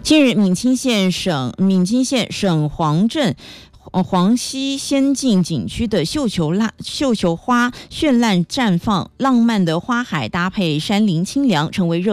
近日，闽清县省黄镇黄溪仙境景区的绣球花绚烂绽放，浪漫的花海搭配山林清凉，成为热